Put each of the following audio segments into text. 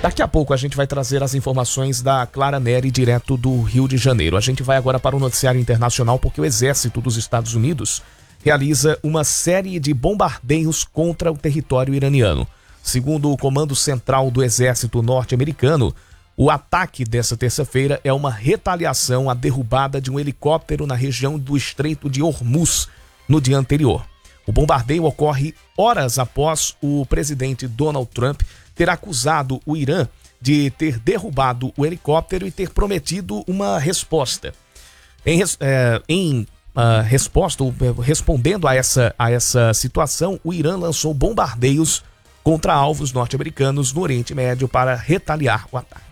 Daqui a pouco a gente vai trazer as informações da Clara Neri, direto do Rio de Janeiro. A gente vai agora para o noticiário internacional, porque o exército dos Estados Unidos realiza uma série de bombardeios contra o território iraniano. Segundo o Comando Central do Exército Norte-Americano, o ataque dessa terça-feira é uma retaliação à derrubada de um helicóptero na região do Estreito de Hormuz no dia anterior. O bombardeio ocorre horas após o presidente Donald Trump ter acusado o Irã de ter derrubado o helicóptero e ter prometido uma resposta. Respondendo a essa situação, o Irã lançou bombardeios contra alvos norte-americanos no Oriente Médio para retaliar o ataque.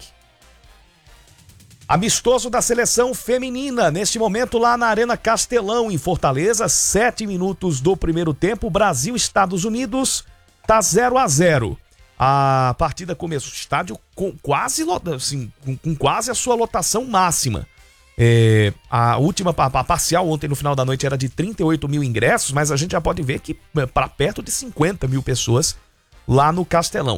Amistoso da seleção feminina, neste momento lá na Arena Castelão, em Fortaleza, 7 minutos do primeiro tempo, Brasil e Estados Unidos, tá 0-0. A partida começou, o estádio com quase a sua lotação máxima. A última parcial ontem no final da noite era de 38 mil ingressos, mas a gente já pode ver que para perto de 50 mil pessoas lá no Castelão.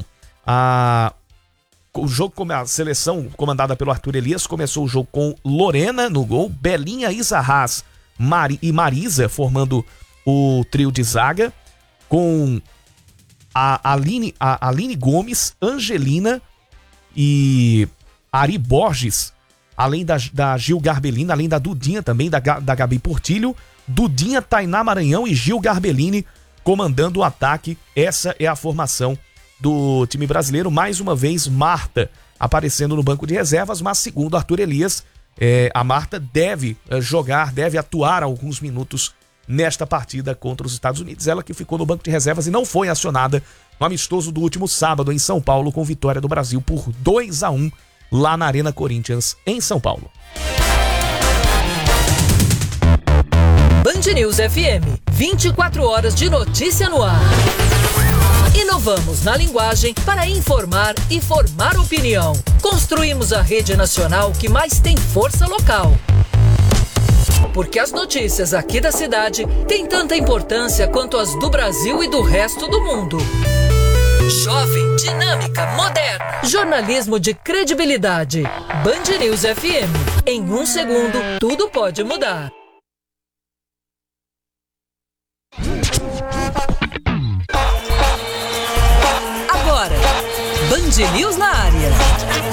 O jogo, a seleção comandada pelo Arthur Elias, começou o jogo com Lorena no gol, Belinha, Isa Haas e Marisa formando o trio de zaga, com a Aline Gomes, Angelina e Ari Borges, além da Gil Garbellini, além da Dudinha também, da Gabi Portilho, Dudinha, Tainá Maranhão e Gil Garbellini comandando o ataque. Essa é a formação do time brasileiro. Mais uma vez, Marta aparecendo no banco de reservas, mas segundo Arthur Elias, a Marta deve atuar alguns minutos nesta partida contra os Estados Unidos. Ela que ficou no banco de reservas e não foi acionada no amistoso do último sábado em São Paulo, com vitória do Brasil por 2-1 lá na Arena Corinthians, em São Paulo. Band News FM, 24 horas de notícia no ar. Inovamos na linguagem para informar e formar opinião. Construímos a rede nacional que mais tem força local. Porque as notícias aqui da cidade têm tanta importância quanto as do Brasil e do resto do mundo. Jovem, dinâmica, moderna. Jornalismo de credibilidade. Band News FM. Em 1 segundo, tudo pode mudar. Agora, Band News na área.